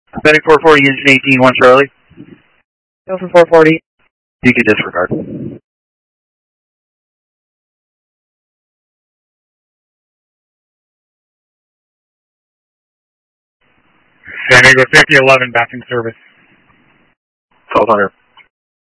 Setting 440, engine 18, 1 Charlie. Go for 440. You can disregard. San Diego 5011 back in service. 1200.